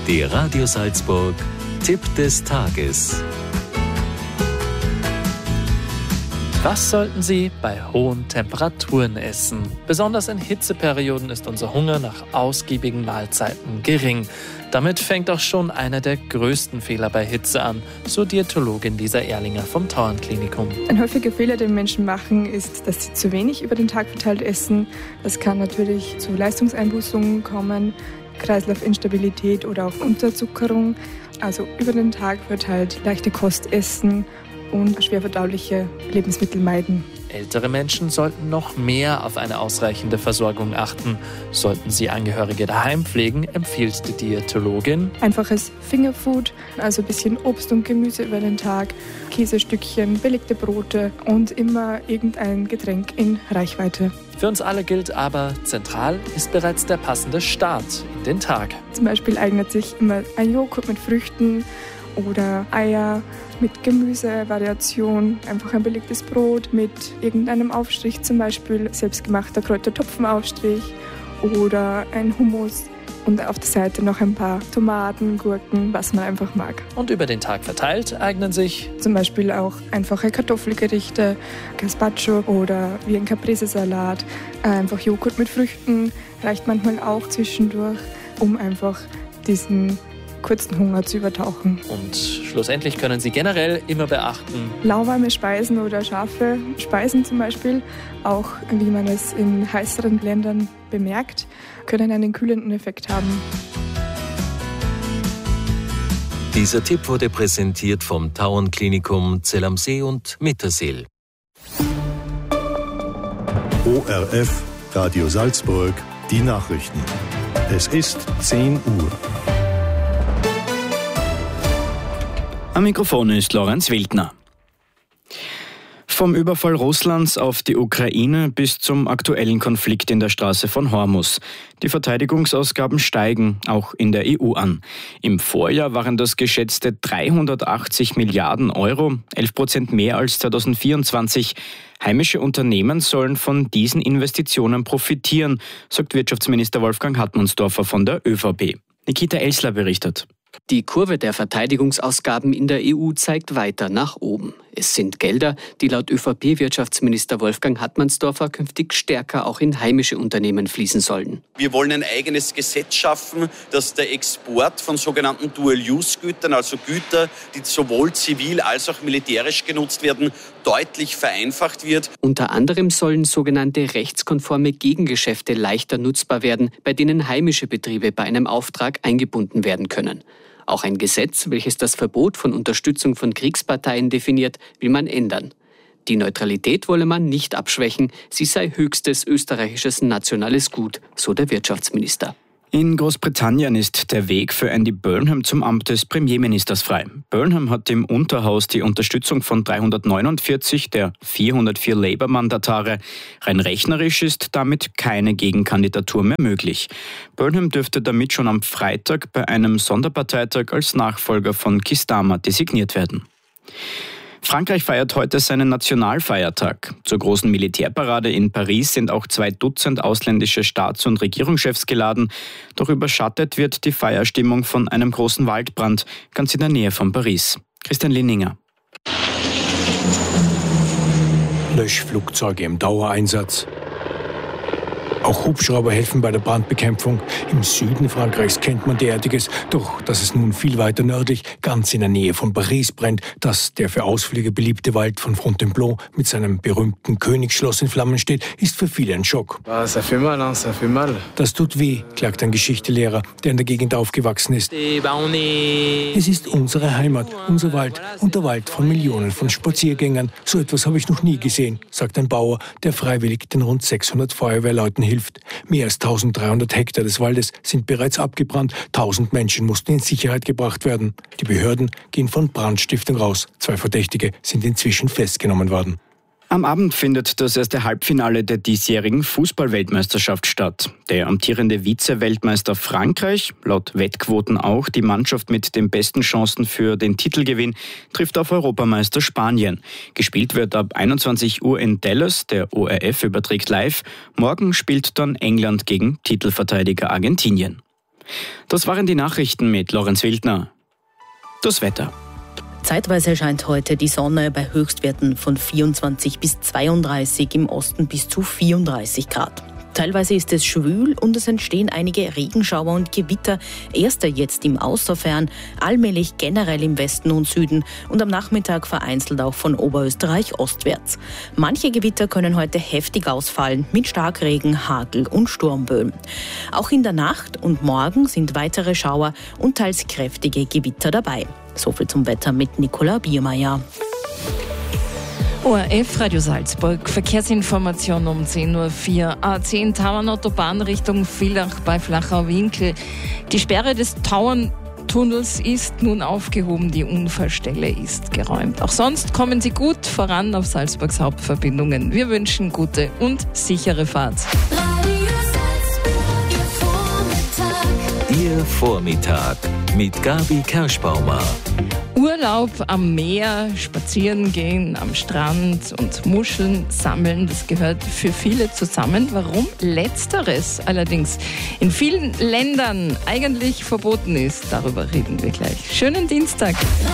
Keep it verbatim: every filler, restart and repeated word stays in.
Der Radio Salzburg Tipp des Tages. Was sollten Sie bei hohen Temperaturen essen? Besonders in Hitzeperioden ist unser Hunger nach ausgiebigen Mahlzeiten gering. Damit fängt auch schon einer der größten Fehler bei Hitze an, so Diätologin Lisa Erlinger vom Tauernklinikum. Ein häufiger Fehler, den Menschen machen, ist, dass sie zu wenig über den Tag verteilt essen. Das kann natürlich zu Leistungseinbußungen kommen, Kreislaufinstabilität oder auch Unterzuckerung. Also über den Tag verteilt leichte Kost essen und schwerverdauliche Lebensmittel meiden. Ältere Menschen sollten noch mehr auf eine ausreichende Versorgung achten. Sollten sie Angehörige daheim pflegen, empfiehlt die Diätologin Einfaches Fingerfood, also ein bisschen Obst und Gemüse über den Tag, Käsestückchen, belegte Brote und immer irgendein Getränk in Reichweite. Für uns alle gilt aber, zentral ist bereits der passende Start in den Tag. Zum Beispiel eignet sich immer ein Joghurt mit Früchten oder Eier mit Gemüsevariation, einfach ein belegtes Brot mit irgendeinem Aufstrich, zum Beispiel selbstgemachter Kräutertopfenaufstrich oder ein Hummus und auf der Seite noch ein paar Tomaten, Gurken, was man einfach mag. Und über den Tag verteilt eignen sich zum Beispiel auch einfache Kartoffelgerichte, Gazpacho oder wie ein Caprese-Salat, einfach Joghurt mit Früchten, reicht manchmal auch zwischendurch, um einfach diesen kurzen Hunger zu übertauchen. Und schlussendlich können Sie generell immer beachten: lauwarme Speisen oder scharfe Speisen zum Beispiel, auch wie man es in heißeren Ländern bemerkt, können einen kühlenden Effekt haben. Dieser Tipp wurde präsentiert vom Tauernklinikum Zell am See und Mittersill. O R F, Radio Salzburg, die Nachrichten. Es ist zehn Uhr. Am Mikrofon ist Lorenz Wildner. Vom Überfall Russlands auf die Ukraine bis zum aktuellen Konflikt in der Straße von Hormuz. Die Verteidigungsausgaben steigen auch in der E U an. Im Vorjahr waren das geschätzte dreihundertachtzig Milliarden Euro, elf Prozent mehr als zweitausendvierundzwanzig. Heimische Unternehmen sollen von diesen Investitionen profitieren, sagt Wirtschaftsminister Wolfgang Hartmannsdorfer von der ÖVP. Nikita Elsler berichtet. Die Kurve der Verteidigungsausgaben in der E U zeigt weiter nach oben. Es sind Gelder, die laut ÖVP-Wirtschaftsminister Wolfgang Hartmannsdorfer künftig stärker auch in heimische Unternehmen fließen sollen. Wir wollen ein eigenes Gesetz schaffen, dass der Export von sogenannten Dual-Use-Gütern, also Güter, die sowohl zivil als auch militärisch genutzt werden, deutlich vereinfacht wird. Unter anderem sollen sogenannte rechtskonforme Gegengeschäfte leichter nutzbar werden, bei denen heimische Betriebe bei einem Auftrag eingebunden werden können. Auch ein Gesetz, welches das Verbot von Unterstützung von Kriegsparteien definiert, will man ändern. Die Neutralität wolle man nicht abschwächen, sie sei höchstes österreichisches nationales Gut, so der Wirtschaftsminister. In Großbritannien ist der Weg für Andy Burnham zum Amt des Premierministers frei. Burnham hat im Unterhaus die Unterstützung von dreihundertneunundvierzig der vierhundertvier Labour-Mandatare. Rein rechnerisch ist damit keine Gegenkandidatur mehr möglich. Burnham dürfte damit schon am Freitag bei einem Sonderparteitag als Nachfolger von Keir Starmer designiert werden. Frankreich feiert heute seinen Nationalfeiertag. Zur großen Militärparade in Paris sind auch zwei Dutzend ausländische Staats- und Regierungschefs geladen. Doch überschattet wird die Feierstimmung von einem großen Waldbrand, ganz in der Nähe von Paris. Christian Linninger. Löschflugzeuge im Dauereinsatz. Auch Hubschrauber helfen bei der Brandbekämpfung. Im Süden Frankreichs kennt man derartiges, doch dass es nun viel weiter nördlich, ganz in der Nähe von Paris brennt, dass der für Ausflüge beliebte Wald von Fontainebleau mit seinem berühmten Königsschloss in Flammen steht, ist für viele ein Schock. Ça fait mal, hein, ça fait mal. Das tut weh, klagt ein Geschichtslehrer, der in der Gegend aufgewachsen ist. Es ist unsere Heimat, unser Wald und der Wald von Millionen von Spaziergängern. So etwas habe ich noch nie gesehen, sagt ein Bauer, der freiwillig den rund sechshundert Feuerwehrleuten hilft. Mehr als eintausenddreihundert Hektar des Waldes sind bereits abgebrannt. tausend Menschen mussten in Sicherheit gebracht werden. Die Behörden gehen von Brandstiftung aus. Zwei Verdächtige sind inzwischen festgenommen worden. Am Abend findet das erste Halbfinale der diesjährigen Fußball-Weltmeisterschaft statt. Der amtierende Vize-Weltmeister Frankreich, laut Wettquoten auch die Mannschaft mit den besten Chancen für den Titelgewinn, trifft auf Europameister Spanien. Gespielt wird ab einundzwanzig Uhr in Dallas, der O R F überträgt live. Morgen spielt dann England gegen Titelverteidiger Argentinien. Das waren die Nachrichten mit Lorenz Wildner. Das Wetter. Zeitweise scheint heute die Sonne bei Höchstwerten von vierundzwanzig bis zweiunddreißig, im Osten bis zu vierunddreißig Grad. Teilweise ist es schwül und es entstehen einige Regenschauer und Gewitter, erster jetzt im Außerfern, allmählich generell im Westen und Süden und am Nachmittag vereinzelt auch von Oberösterreich ostwärts. Manche Gewitter können heute heftig ausfallen mit Starkregen, Hagel und Sturmböen. Auch in der Nacht und morgen sind weitere Schauer und teils kräftige Gewitter dabei. Soviel zum Wetter mit Nicola Biermeier. O R F Radio Salzburg, Verkehrsinformation um zehn Uhr vier. A zehn Tauernautobahn Richtung Villach bei Flachau-Winkel. Die Sperre des Tauerntunnels ist nun aufgehoben, die Unfallstelle ist geräumt. Auch sonst kommen Sie gut voran auf Salzburgs Hauptverbindungen. Wir wünschen gute und sichere Fahrt. Ihr Vormittag mit Gabi Kerschbaumer. Urlaub am Meer, spazieren gehen am Strand und Muscheln sammeln, das gehört für viele zusammen. Warum Letzteres allerdings in vielen Ländern eigentlich verboten ist, darüber reden wir gleich. Schönen Dienstag.